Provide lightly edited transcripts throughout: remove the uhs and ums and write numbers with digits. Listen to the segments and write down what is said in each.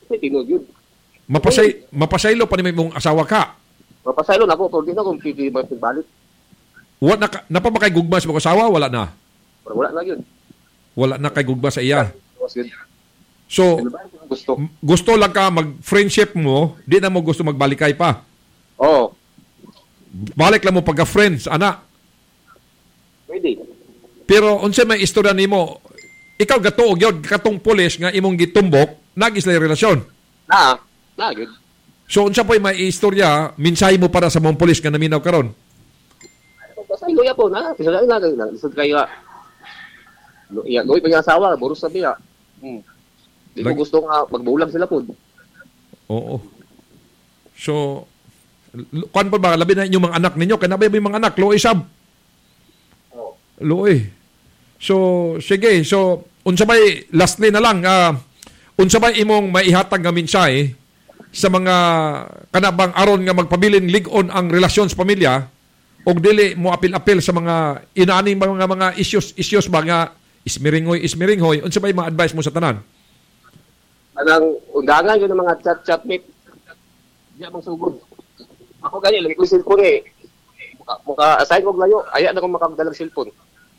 tinod yun. Mapasaylo pa ni mong asawa ka. Mapasaylo na ako, pero di na kung balik. Napamakay gugma sa mong asawa? Wala na? Pero wala na yun. Wala na kay gugma sa iya? Yun. So, gusto lang ka mag-friendship mo, di na mo gusto magbalikay pa? Oo. Balik lang mo pagka-friends, anak? Pwede. Pero, unsa may istorya nimo, ikaw gatuog yun, katong pulis nga imong gitumbok, nag-islay relasyon? Na yun. So, unsa po'y may istorya, minsay mo para sa mong pulis nga naminaw karon? Pasaylo ya po, na. Pisala na. Lisod kayo. Loy pa niya asawa, boros na biya. Di ko gusto nga magbulag sila po. Oo. So, kuan pa ba, labi na inyong mga anak ninyo? Kaya na ba yung mga anak? Loy sab? Oo. Loy. So, sige. So, unsa bay, lastly na lang, unsa bay imong maihatag nga minsay sa mga kanabang aron nga magpabilin lig-on ang relasyon sa pamilya o dili mo apil-apil sa mga inaani mga issues ba nga ismiringhoy. Unsa bay mga advice mo sa tanan? Anang undangan yun ng mga chat meet. Di abang sugod. Ako ganyan, lagi ko yung cellphone eh. Maka-assign ko layo, ayaw na kong makagdalang cellphone.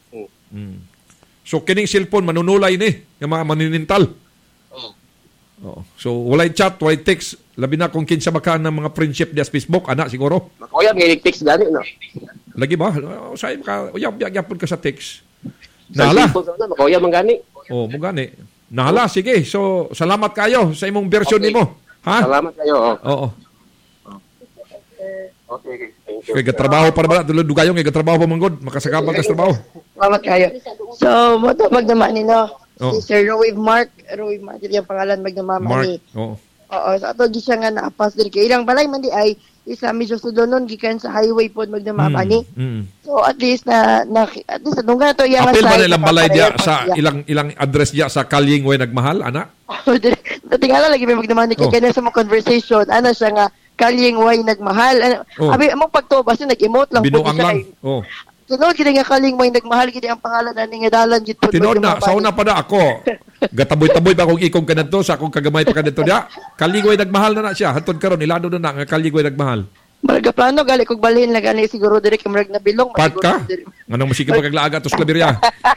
So, kining cellphone, manunulay ni, yung mga maninintal. Oo. So, walay chat, walay text. Labi na kung kinsa makaan ng mga friendship di sa Facebook, anak siguro. Makoyam, ngayon text gani, no? Lagi ba? Sa'yo ka, uyab-yapon ka sa text. Sa cellphone sana, makoyam ang gani. Oo, mo gani. Nahala, sige. So, salamat kayo sa imong version nimo. Ha? Salamat kayo. Oo. Okay, thank you. Kaya gatrabaho para ba? Dugayon, kaya gatrabaho pa manggod. Makasagabang ka sa trabaho. Salamat kayo. So, moto magdaman ni, no? Oh. Si Sir Roy Mark, yung pangalan magdaman ni. Oo. Oo, sa ato siya nga naapas diri kay ilang balay man di ay isa medyo sudonon gikan sa highway pod magdamama ni. So at least at least nung to yang apil ba nilang balay dia sa ilang address dia sa Kalyeng Way Nagmahal, ana? Tingala lagi may magdamani kay kanya sa mga conversation ana siya nga Kalyeng Way Nagmahal. Abi among pagtubas nag-emote lang binuang lang. Oh. Sunod kini nga Kalyeng Way Nagmahal kini ang pangalan ani nga dalan gid pod. Tinuod na sa una pa na ako. Gataboy-taboy pa akong ikog ka nadto sa akong kagamay pa ka dito dia. Kalyeng Way Nagmahal na siya. Hantod karon ilado na nga Kalyeng Way Nagmahal. Marga plano gali kog balhin lang ani siguro diri kay marag nabilong. Pat ka? Nganong musika pa kaglaaga tos Claveria.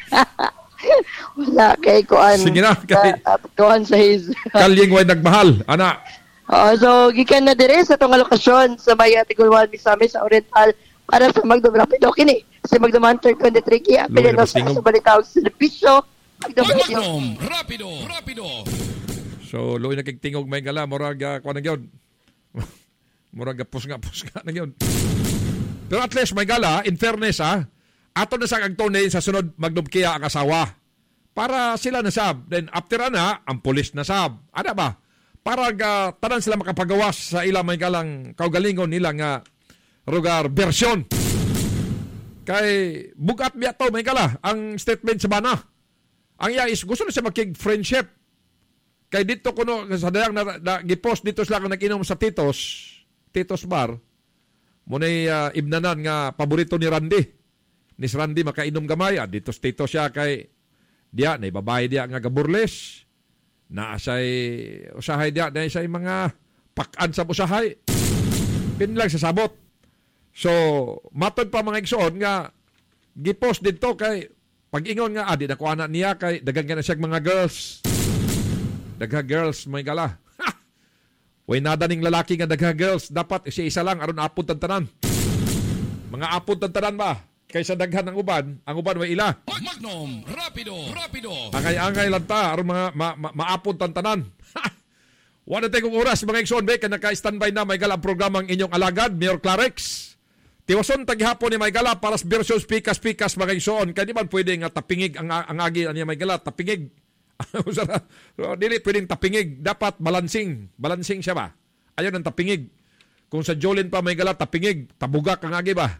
Wala kay kuan. Sige na kay kuan sa his. Kalyeng Way Nagmahal, ana. So gikan na dire sa tong lokasyon sa Bayan Tigulwan Misamis sa Oriental para sa Magdom Rapido kini. Si Magdom Hunter Condetricky apil na sa balitawag sa Servisyo. Magdom Rapido. So luoy na kigtingog may gala murag kuan na gyud. Murag pusga na gyud. Pero at least may gala in fairness ato na sa agtunay sa sunod magdubkiya ang asawa. Para sila nasab. Then after ana ang pulis nasab. Ana ba? Para tanan sila makapagawas sa ilang may galang kaugalingon nila nga rugar version. Kay bugat biya to may gala ang statement sa bana. Ang iya is gusto na siya magkig-friendship. Kay dito kuno sa dayang na gipost dito sila nag-inom sa Titos Bar. Munay ibnanan nga paborito ni Randy. Ni Randy makainom gamay. Dito siya kay diya na babae diya nga gaburles. Naasay usahay diya na isay mga pakan sa usahay. Pinlag sa sabot. So, matod pa mga igsoon nga gipost dito kay pag-ingon nga di na kuha na niya kay dagang na siya mga girls. Dagha girls may gala. Way nada ning lalaki nga dagha girls dapat isa lang aron apod tanan. Mga apod tanan ba? Kaysa daghan ang uban way ila. Magdom Rapido. Angay lang ta aron mga maapod tanan. Wala tayong oras mga igsoon be kana naka-standby na may gala ang programang inyong alagad Mayor Clarex. Tiwason taghapon ni Maygala para sa version pikas mga igsoon. Kaya di man pwede nga tapingig ang agi ni Maygala. Tapingig. So, dili pwedeng tapingig. Dapat balancing. Balancing siya ba? Ayun ang tapingig. Kung sa Jolin pa Maygala, tapingig. Tabugak ang agi ba?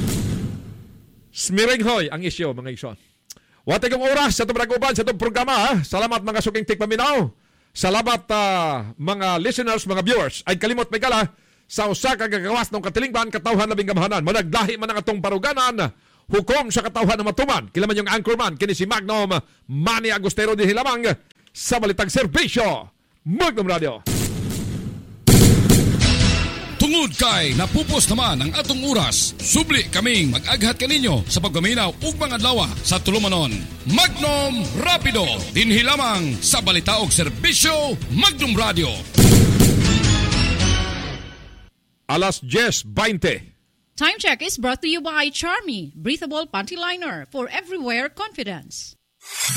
Smiringhoy ang isyo mga igsoon. Wate kong oras sa itong pag-uban sa itong programa. Salamat mga suking tikpaminaw. Salamat mga listeners, mga viewers. Ay kalimot Maygala. Sa usa ka gagawas ng katilingban katawhan labing gamahanan managlahi man ang atong paruganan hukom sa katawhan na matuman kila man yung anchorman kini si Magnom Manny Agustero din hilamang sa balitang serbisyo Magnum Radio. Tungod kay napupos naman ang atong oras, subli kaming mag-aghat kaninyo sa pagpaminaw ug mga adlaw sa tulumanon. Magnum Rapido, dinhi lamang sa balita ug serbisyo Magnum Radio. Alas 10:20. Time check is brought to you by Charmy, breathable panty liner for everywhere confidence.